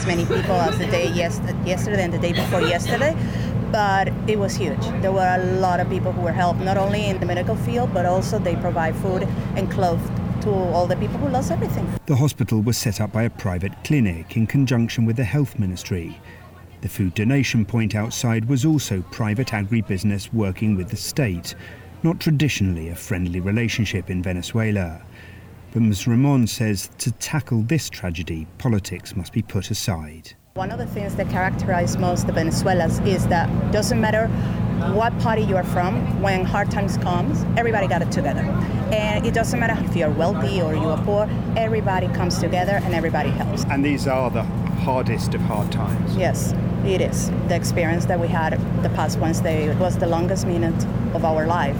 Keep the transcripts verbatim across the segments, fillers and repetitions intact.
as many people as the day yes- yesterday and the day before yesterday, but it was huge. There were a lot of people who were helped, not only in the medical field, but also they provide food and clothes to all the people who lost everything. The hospital was set up by a private clinic in conjunction with the health ministry. The food donation point outside was also private agribusiness working with the state, not traditionally a friendly relationship in Venezuela. But Miz Ramon says to tackle this tragedy, politics must be put aside. One of the things that characterize most of Venezuela is that it doesn't matter what party you are from, when hard times comes, everybody got it together. And it doesn't matter if you're wealthy or you are poor, everybody comes together and everybody helps. And these are the hardest of hard times? Yes, it is. The experience that we had the past Wednesday, it was the longest minute of our life.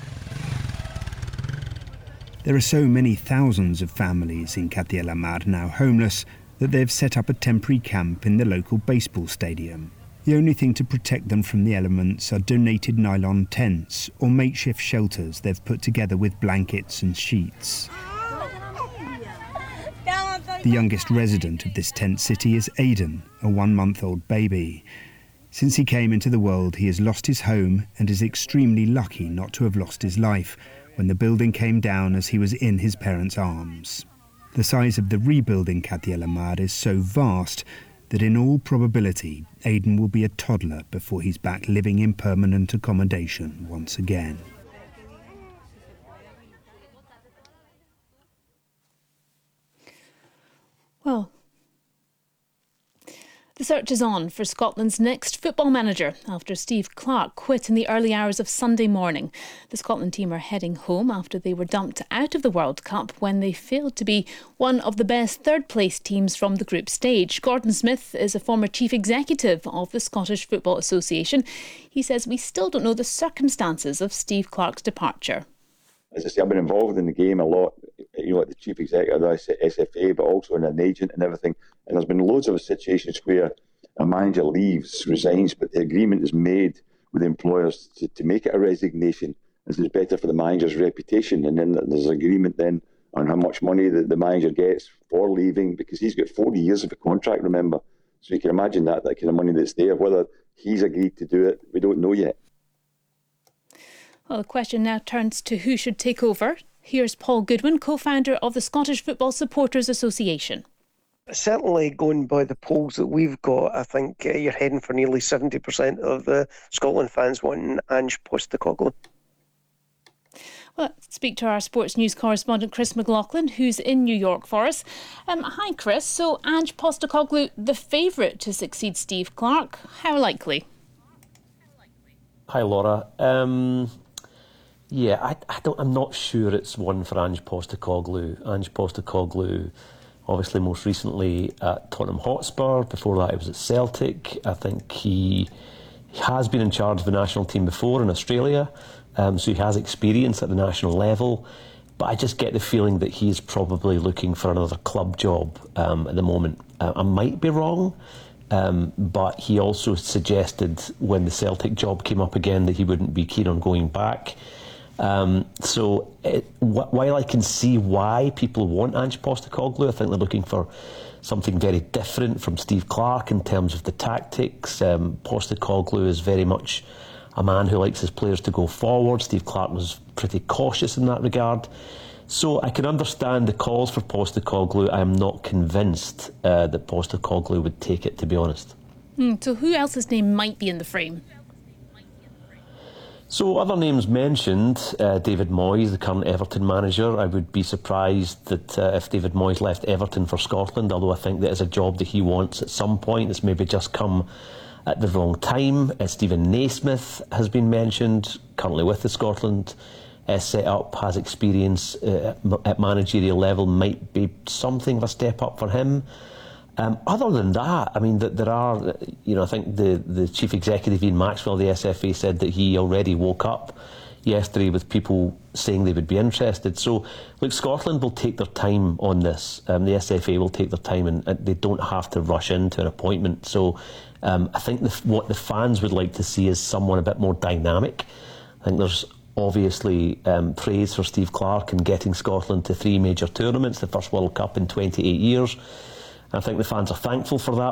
There are so many thousands of families in Katia la Mar now homeless that they've set up a temporary camp in the local baseball stadium. The only thing to protect them from the elements are donated nylon tents or makeshift shelters they've put together with blankets and sheets. The youngest resident of this tent city is Aidan, a one-month-old baby. Since he came into the world, he has lost his home and is extremely lucky not to have lost his life when the building came down as he was in his parents' arms. The size of the rebuilding Katia la Mar is so vast that in all probability, Aidan will be a toddler before he's back living in permanent accommodation once again. Well, the search is on for Scotland's next football manager after Steve Clarke quit in the early hours of Sunday morning. The Scotland team are heading home after they were dumped out of the World Cup when they failed to be one of the best third-place teams from the group stage. Gordon Smith is a former chief executive of the Scottish Football Association. He says we still don't know the circumstances of Steve Clarke's departure. As I say, I've been involved in the game a lot, you know, like the chief executive of the S F A, but also in an agent and everything. And there's been loads of situations where a manager leaves, resigns, but the agreement is made with the employers to, to make it a resignation, as it's better for the manager's reputation. And then there's an agreement then on how much money the, the manager gets for leaving, because he's got forty years of a contract, remember. So you can imagine that, that kind of money that's there. Whether he's agreed to do it, we don't know yet. Well, the question now turns to who should take over. Here's Paul Goodwin, co-founder of the Scottish Football Supporters Association. Certainly, going by the polls that we've got, I think uh, you're heading for nearly seventy percent of the Scotland fans wanting Ange Postecoglou. Well, let's speak to our sports news correspondent Chris McLaughlin, who's in New York for us. Um, hi, Chris. So, Ange Postecoglou, the favourite to succeed Steve Clarke. How likely? Hi, Laura. Um, yeah, I, I don't. I'm not sure it's one for Ange Postecoglou. Ange Postecoglou, obviously, most recently at Tottenham Hotspur. Before that, he was at Celtic. I think he has been in charge of the national team before in Australia, um, so he has experience at the national level. But I just get the feeling that he's probably looking for another club job um, at the moment. Uh, I might be wrong. Um, but he also suggested when the Celtic job came up again that he wouldn't be keen on going back. Um, so it, wh- while I can see why people want Ange Postecoglou, I think they're looking for something very different from Steve Clarke in terms of the tactics. Um, Postecoglou is very much a man who likes his players to go forward. Steve Clarke was pretty cautious in that regard. So I can understand the calls for Postecoglou. I am not convinced uh, that Postecoglou would take it, to be honest. Hmm, so who else's name might be in the frame? So other names mentioned, uh, David Moyes, the current Everton manager. I would be surprised that uh, if David Moyes left Everton for Scotland, although I think that is a job that he wants at some point. It's maybe just come at the wrong time. Uh, Stephen Naismith has been mentioned, currently with the Scotland Uh, set up, has experience uh, at managerial level, might be something of a step up for him. Um, other than that, I mean, that there are, you know, I think the, the chief executive, Ian Maxwell, of the S F A, said that he already woke up yesterday with people saying they would be interested. So, look, Scotland will take their time on this. Um, the S F A will take their time, and, and they don't have to rush into an appointment. So, um, I think the, what the fans would like to see is someone a bit more dynamic. I think there's obviously um, praise for Steve Clarke in getting Scotland to three major tournaments, the first World Cup in twenty-eight years. I think the fans are thankful for that.